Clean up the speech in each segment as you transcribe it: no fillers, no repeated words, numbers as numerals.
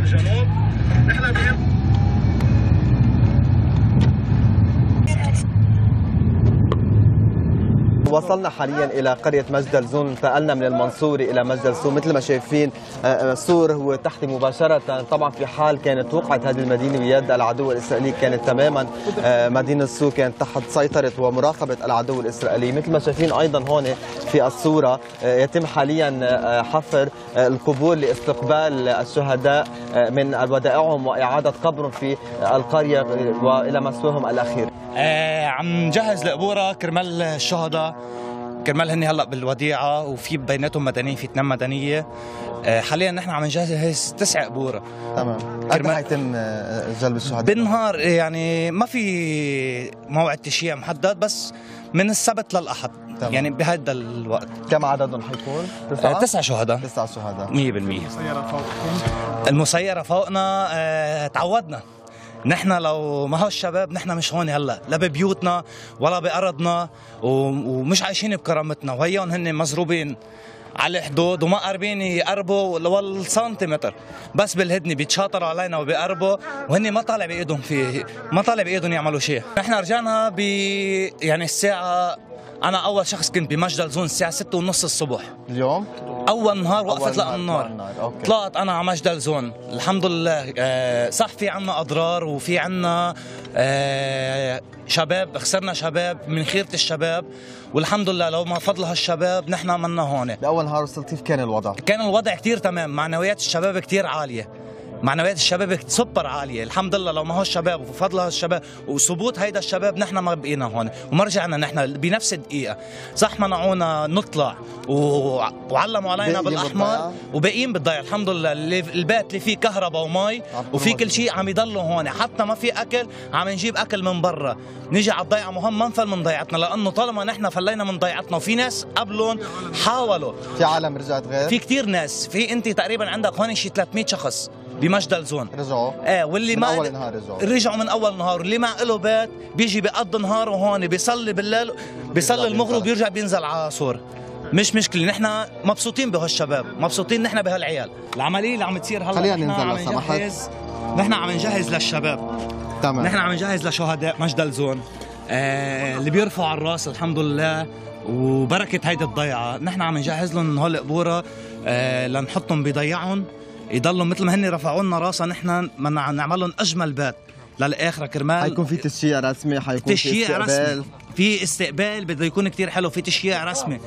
الجنوب. نحن وصلنا حاليا الى قريه مجدلزون، انتقلنا من المنصوري الى مجدلزون. مثل ما شايفين سور هو تحت مباشره. طبعا في حال كانت وقعت هذه المدينه بيد العدو الاسرائيلي كانت تماما مدينه سور كانت تحت سيطره ومراقبه العدو الاسرائيلي. مثل ما شايفين ايضا هون في الصوره يتم حاليا حفر القبور لاستقبال الشهداء من ودائعهم واعاده قبرهم في القريه والى مسواهم الاخير. عم نجهز القبوره كرمال الشهداء، كرمال هن هلا بالوديعه وفي بيناتهم مدنيين، في 2 مدنيه. حاليا نحن عم نجهز 9 قبور. تمام. متى حيتم جلب الشهداء؟ بالنهار، يعني ما في موعد تشييع محدد، بس من السبت للاحد. تمام. يعني بهذا الوقت. كم عددهم حيكون؟ 9 شهداء. 9 شهداء 100%. المسيره فوقنا. تعودنا نحن لو ما هو الشباب نحن مش هون هلا، لا ببيوتنا ولا بأرضنا ومش عايشين بكرامتنا، وهيهم هن مزروبين على الحدود وما قاربين يقربوا ولا سنتيمتر، بس بالهدنه بيتشاطروا علينا وبيقربوا، وهن ما طالع بايدهم ما طالع بايدهم يعملوا شيء. نحن رجعنا يعني الساعه، انا اول شخص كنت بمجدلزون الساعه 6:30 الصبح اليوم. اول نهار وقفت النار. طلعت انا على مجدلزون الحمد لله. صح في عنا اضرار وفي عنا شباب، خسرنا شباب من خيرة الشباب، والحمد لله لو ما فضل هالشباب نحن منا هون. باول نهار وصلت كيف كان الوضع؟ كان الوضع كثير تمام، معنويات الشباب كثير عاليه، معنويات الشباب سوبر عاليه، الحمد لله لو ما هو الشباب وفضل هالشباب وثبوت هيدا الشباب نحن ما بقينا هون وما رجعنا نحن بنفس الدقيقه. صح منعونا نطلع وعلموا علينا بالاحمر وباقيين بالضيعه، الحمد لله البيت اللي فيه كهرباء ومي وفي كل شيء عم يضلوا هون، حتى ما في اكل عم نجيب اكل من برا نيجي على الضيعه. مهم ما نفل من ضيعتنا، لانه طالما نحن فلينا من ضيعتنا وفي ناس قبلهم حاولوا. في عالم رجعت غير؟ في كثير ناس، في انت تقريبا عندك هون شي 300 شخص بمجدلزون رجعوا. واللي من ما اول نهار رجعوا من اول نهار، واللي ما له بيت بيجي بيقضي نهاره هون، بيصلي بالليل، بيصلي المغرب بيرجع بينزل على سور. مش مشكله، نحن مبسوطين بهالشباب، مبسوطين نحن بهالعيال. العمليه اللي عم تصير هلا خلينا ننزل لو سمحت. نحن عم نجهز للشباب. تمام. نحن عم نجهز لشهداء مجدلزون اللي بيرفعوا على الراس الحمد لله، وبركه هيدي الضيعه نحن عم نجهز لهم هول القبوره لنحطهم بضيعهم يضلوا مثل ما هن رفعوا لنا راسها، نحن بدنا نعمل لهم اجمل بيت للاخره كرمال. حيكون في تشييع رسمي، حيكون في استقبال. في استقبال بده يكون كثير حلو، في تشييع رسمي.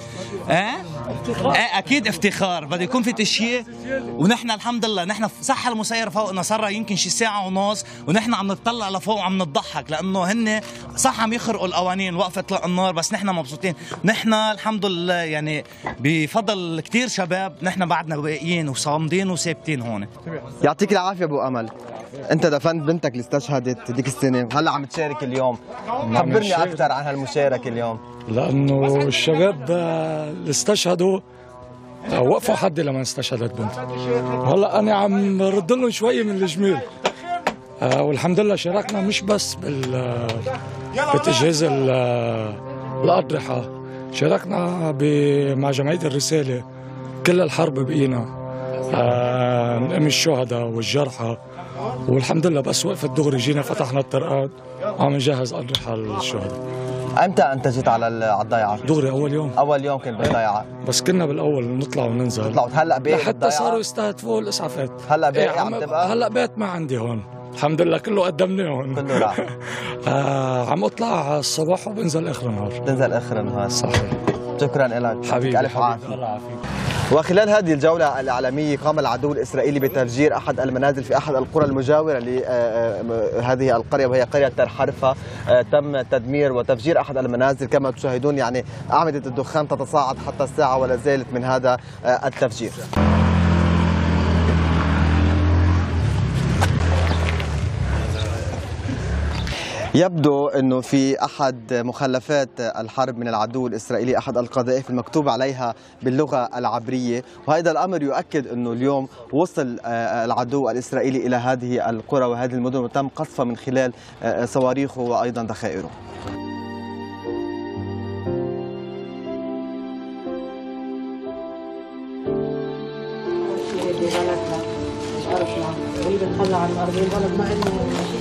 اكيد افتخار، بده يكون في تشييع. ونحن الحمد لله نحن صح المسير فوقنا صار يمكن شي ساعه ونص ونحن عم نطلع لفوق وعم نضحك، لانه هن صح عم يخرقوا القوانين وقفت النار، بس نحن مبسوطين. نحن الحمد لله يعني بفضل كثير شباب نحن بعدنا باقيين وصامدين وثابتين هون. يعطيك العافيه ابو امل. انت دفنت بنتك اللي استشهدت ديك السنه، هلا عم تشارك اليوم، خبرني اكثر عن هالمشاركه اليوم. لانه الشباب اللي استشهدوا وقفوا حدي لما استشهدت بنتي، وهلا انا عم برد لهم شوي من الجميل. والحمد لله شاركنا مش بس بتجهيز الاضرحه، شاركنا مع جمعيه الرساله كل الحرب بقينا نقم الشهداء والجرحى، والحمد لله بس وقفت دغري جينا فتحنا الطرقات وعم نجهز أضرحة للشهداء. امتى انت جيت على الضيعه؟ دغري اول يوم. اول يوم كنت بالضيعه؟ بس كنا بالاول نطلع وننزل. تطلعوا هلا بيت لحتى صاروا يستهدفوا الاسعافات. هلا بيت عم تبقى؟ هلا بيت ما عندي هون الحمد لله، كله قدمناه هون. كله راح. عم اطلع الصبح وبنزل اخر النهار. تنزل اخر النهار. صحيح. شكرا لك حبيبي. الف عافيه. وخلال هذه الجولة الإعلامية قام العدو الإسرائيلي بتفجير أحد المنازل في أحد القرى المجاورة لهذه القرية، وهي قرية تل حرفة. تم تدمير وتفجير أحد المنازل كما تشاهدون، يعني أعمدة الدخان تتصاعد حتى الساعة ولا زالت من هذا التفجير. يبدو أنه في أحد مخلفات الحرب من العدو الإسرائيلي أحد القذائف المكتوب عليها باللغة العبرية، وهذا الأمر يؤكد أنه اليوم وصل العدو الإسرائيلي إلى هذه القرى وهذه المدن وتم قصفها من خلال صواريخه وأيضا ذخائره. بنطلع على الارض والبلد ما انه